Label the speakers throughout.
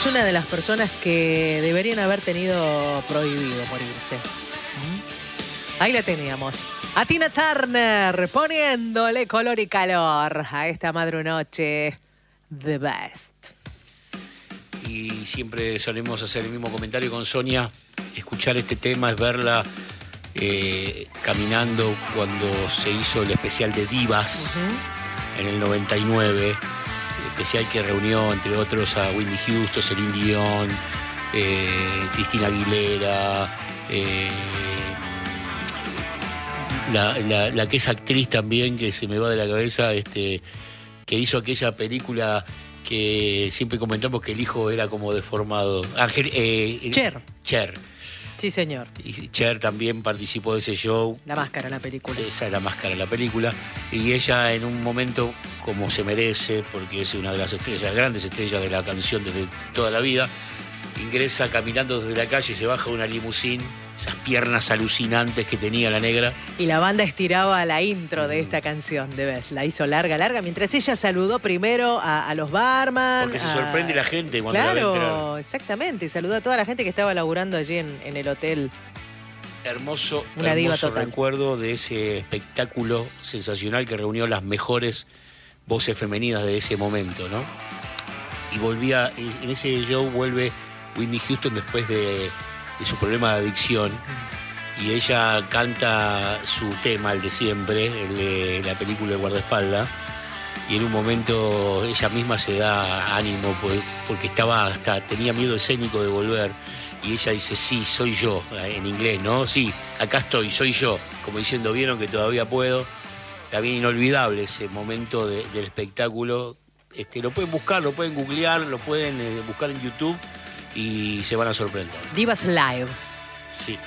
Speaker 1: Es una de las personas que deberían haber tenido prohibido morirse. Ahí la teníamos. A Tina Turner, poniéndole color y calor a esta madrunoche. The best.
Speaker 2: Y siempre solemos hacer el mismo comentario con Sonia. Escuchar este tema es verla caminando cuando se hizo el especial de Divas en el 99. Especial que reunió, entre otros, a Whitney Houston, Celine Dion, Cristina Aguilera, la que es actriz también, que se me va de la cabeza, que hizo aquella película que siempre comentamos que el hijo era como deformado. Cher.
Speaker 1: Sí, señor.
Speaker 2: Y Cher también participó de ese show.
Speaker 1: La máscara, la película.
Speaker 2: Esa es la máscara, la película. Y ella, en un momento, como se merece, porque es una de las estrellas, grandes estrellas de la canción desde toda la vida, ingresa caminando desde la calle, se baja de una limusín, esas piernas alucinantes que tenía la negra. Y
Speaker 1: la banda estiraba la intro de esta canción, de vez. La hizo larga, mientras ella saludó primero a los barman.
Speaker 2: Porque se sorprende la gente cuando
Speaker 1: la
Speaker 2: ve entrar.
Speaker 1: Claro, exactamente. Y saludó a toda la gente que estaba laburando allí en el hotel.
Speaker 2: Hermoso
Speaker 1: total.
Speaker 2: Recuerdo de ese espectáculo sensacional que reunió las mejores voces femeninas de ese momento, ¿no? Y en ese show vuelve Whitney Houston después de su problema de adicción, y ella canta su tema, el de siempre, el de la película de Guardaespaldas, y en un momento ella misma se da ánimo porque tenía miedo escénico de volver, y ella dice, sí, soy yo, en inglés, ¿no? Sí, acá estoy, soy yo, como diciendo, vieron que todavía puedo. También inolvidable ese momento del espectáculo. Lo pueden buscar, lo pueden googlear, lo pueden buscar en YouTube y se van a sorprender.
Speaker 1: Divas Live.
Speaker 2: Sí.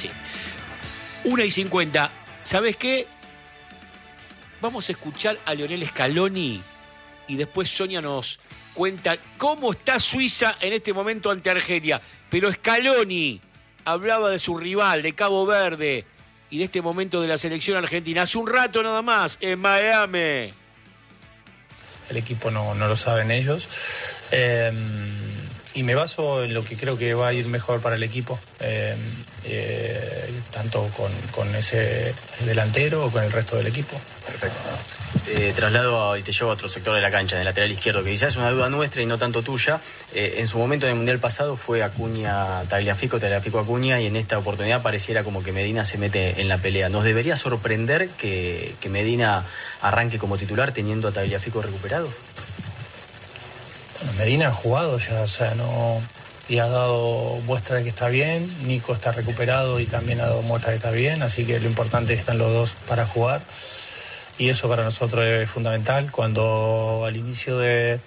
Speaker 2: 1:50. ¿Sabes qué? Vamos a escuchar a Lionel Scaloni y después Sonia nos cuenta cómo está Suiza en este momento ante Argelia. Pero Scaloni hablaba de su rival, de Cabo Verde, y de este momento de la selección argentina. Hace un rato nada más, en Miami.
Speaker 3: El equipo no lo saben ellos. Y me baso en lo que creo que va a ir mejor para el equipo, tanto con ese delantero o con el resto del equipo.
Speaker 4: Perfecto. Traslado y te llevo a otro sector de la cancha, en el lateral izquierdo, que quizás es una duda nuestra y no tanto tuya. En su momento en el Mundial pasado fue Acuña Tagliafico Acuña, y en esta oportunidad pareciera como que Medina se mete en la pelea. ¿Nos debería sorprender que Medina arranque como titular teniendo a Tagliafico recuperado?
Speaker 3: Bueno, Medina ha jugado ya, o sea, y ha dado muestra de que está bien. Nico está recuperado y también ha dado muestra de que está bien, así que lo importante es que están los dos para jugar. Y eso para nosotros es fundamental. Cuando al inicio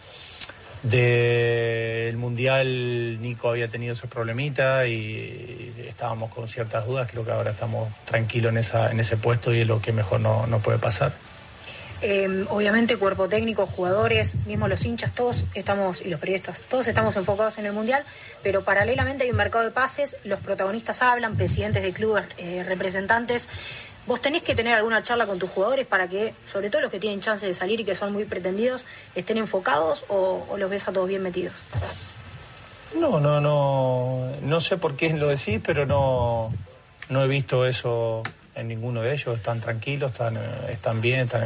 Speaker 3: del Mundial Nico había tenido ese problemita y estábamos con ciertas dudas, creo que ahora estamos tranquilos en ese puesto y es lo que mejor no puede pasar.
Speaker 5: Obviamente cuerpo técnico, jugadores, mismo los hinchas, todos estamos, y los periodistas, todos estamos enfocados en el Mundial, pero paralelamente hay un mercado de pases, los protagonistas hablan, presidentes de clubes, representantes. ¿Vos tenés que tener alguna charla con tus jugadores para que, sobre todo los que tienen chance de salir y que son muy pretendidos, estén enfocados o los ves a todos bien metidos?
Speaker 3: No sé por qué lo decís, pero no he visto eso en ninguno de ellos. Están tranquilos, están bien, están